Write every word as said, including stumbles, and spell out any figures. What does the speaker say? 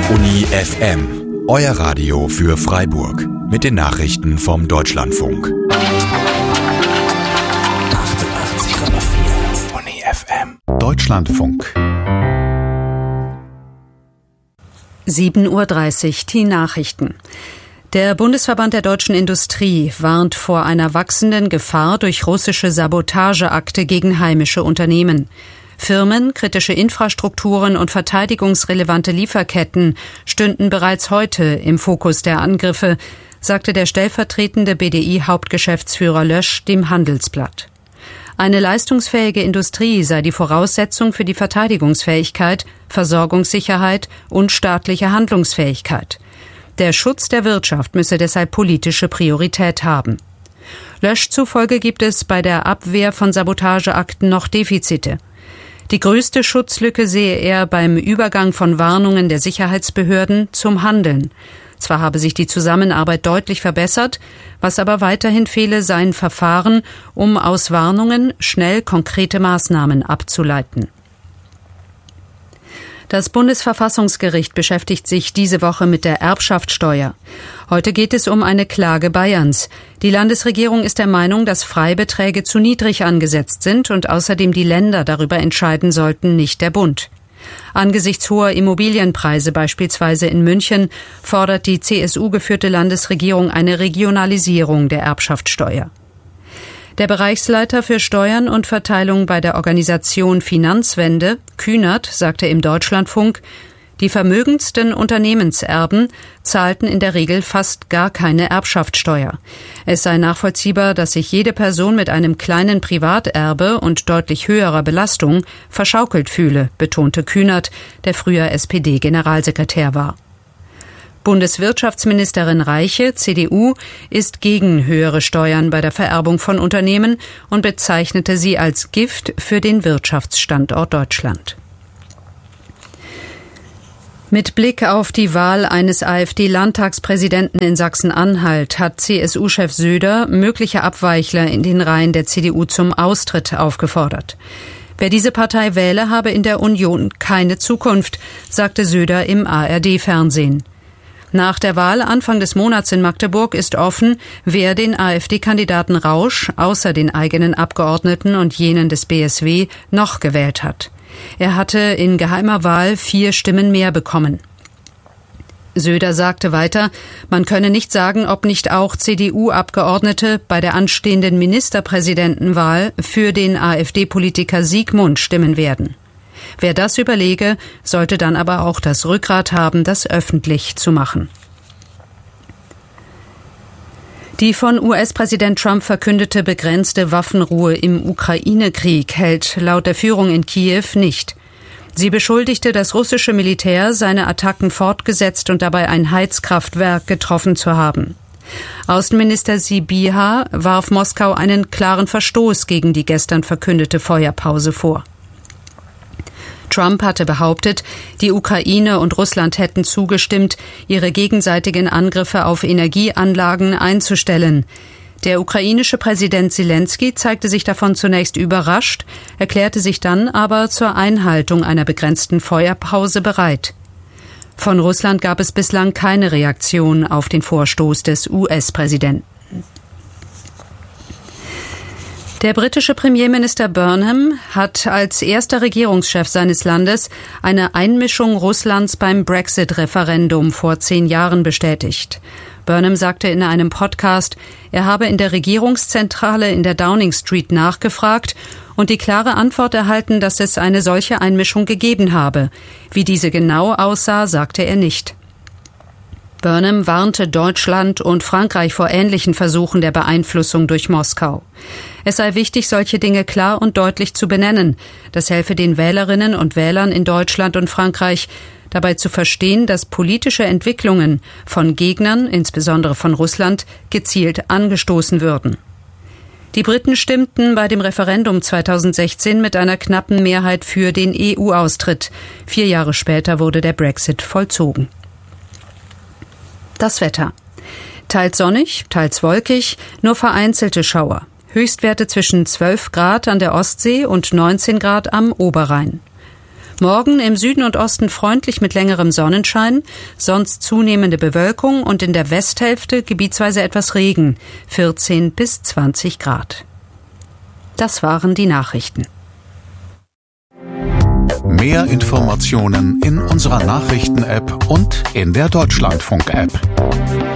Uni F M, euer Radio für Freiburg. Mit den Nachrichten vom Deutschlandfunk. achtundachtzig Komma vier Uni F M. Deutschlandfunk. sieben Uhr dreißig, die Nachrichten. Der Bundesverband der deutschen Industrie warnt vor einer wachsenden Gefahr durch russische Sabotageakte gegen heimische Unternehmen. Firmen, kritische Infrastrukturen und verteidigungsrelevante Lieferketten stünden bereits heute im Fokus der Angriffe, sagte der stellvertretende B D I-Hauptgeschäftsführer Lösch dem Handelsblatt. Eine leistungsfähige Industrie sei die Voraussetzung für die Verteidigungsfähigkeit, Versorgungssicherheit und staatliche Handlungsfähigkeit. Der Schutz der Wirtschaft müsse deshalb politische Priorität haben. Lösch zufolge gibt es bei der Abwehr von Sabotageakten noch Defizite. Die größte Schutzlücke sehe er beim Übergang von Warnungen der Sicherheitsbehörden zum Handeln. Zwar habe sich die Zusammenarbeit deutlich verbessert, was aber weiterhin fehle, seien Verfahren, um aus Warnungen schnell konkrete Maßnahmen abzuleiten. Das Bundesverfassungsgericht beschäftigt sich diese Woche mit der Erbschaftssteuer. Heute geht es um eine Klage Bayerns. Die Landesregierung ist der Meinung, dass Freibeträge zu niedrig angesetzt sind und außerdem die Länder darüber entscheiden sollten, nicht der Bund. Angesichts hoher Immobilienpreise beispielsweise in München fordert die C S U-geführte Landesregierung eine Regionalisierung der Erbschaftssteuer. Der Bereichsleiter für Steuern und Verteilung bei der Organisation Finanzwende, Kühnert, sagte im Deutschlandfunk, die vermögendsten Unternehmenserben zahlten in der Regel fast gar keine Erbschaftssteuer. Es sei nachvollziehbar, dass sich jede Person mit einem kleinen Privaterbe und deutlich höherer Belastung verschaukelt fühle, betonte Kühnert, der früher S P D-Generalsekretär war. Bundeswirtschaftsministerin Reiche, C D U, ist gegen höhere Steuern bei der Vererbung von Unternehmen und bezeichnete sie als Gift für den Wirtschaftsstandort Deutschland. Mit Blick auf die Wahl eines AfD-Landtagspräsidenten in Sachsen-Anhalt hat C S U-Chef Söder mögliche Abweichler in den Reihen der C D U zum Austritt aufgefordert. Wer diese Partei wähle, habe in der Union keine Zukunft, sagte Söder im A R D-Fernsehen. Nach der Wahl Anfang des Monats in Magdeburg ist offen, wer den AfD-Kandidaten Rausch außer den eigenen Abgeordneten und jenen des B S W noch gewählt hat. Er hatte in geheimer Wahl vier Stimmen mehr bekommen. Söder sagte weiter, man könne nicht sagen, ob nicht auch C D U-Abgeordnete bei der anstehenden Ministerpräsidentenwahl für den AfD-Politiker Siegmund stimmen werden. Wer das überlege, sollte dann aber auch das Rückgrat haben, das öffentlich zu machen. Die von U S-Präsident Trump verkündete begrenzte Waffenruhe im Ukraine-Krieg hält laut der Führung in Kiew nicht. Sie beschuldigte das russische Militär, seine Attacken fortgesetzt und dabei ein Heizkraftwerk getroffen zu haben. Außenminister Sybiha warf Moskau einen klaren Verstoß gegen die gestern verkündete Feuerpause vor. Trump hatte behauptet, die Ukraine und Russland hätten zugestimmt, ihre gegenseitigen Angriffe auf Energieanlagen einzustellen. Der ukrainische Präsident Selenskyj zeigte sich davon zunächst überrascht, erklärte sich dann aber zur Einhaltung einer begrenzten Feuerpause bereit. Von Russland gab es bislang keine Reaktion auf den Vorstoß des U S-Präsidenten. Der britische Premierminister Burnham hat als erster Regierungschef seines Landes eine Einmischung Russlands beim Brexit-Referendum vor zehn Jahren bestätigt. Burnham sagte in einem Podcast, er habe in der Regierungszentrale in der Downing Street nachgefragt und die klare Antwort erhalten, dass es eine solche Einmischung gegeben habe. Wie diese genau aussah, sagte er nicht. Burnham warnte Deutschland und Frankreich vor ähnlichen Versuchen der Beeinflussung durch Moskau. Es sei wichtig, solche Dinge klar und deutlich zu benennen. Das helfe den Wählerinnen und Wählern in Deutschland und Frankreich, dabei zu verstehen, dass politische Entwicklungen von Gegnern, insbesondere von Russland, gezielt angestoßen würden. Die Briten stimmten bei dem Referendum zweitausendsechzehn mit einer knappen Mehrheit für den E U-Austritt. Vier Jahre später wurde der Brexit vollzogen. Das Wetter. Teils sonnig, teils wolkig, nur vereinzelte Schauer. Höchstwerte zwischen zwölf Grad an der Ostsee und neunzehn Grad am Oberrhein. Morgen im Süden und Osten freundlich mit längerem Sonnenschein, sonst zunehmende Bewölkung und in der Westhälfte gebietsweise etwas Regen, vierzehn bis zwanzig Grad. Das waren die Nachrichten. Mehr Informationen in unserer Nachrichten-App und in der Deutschlandfunk-App.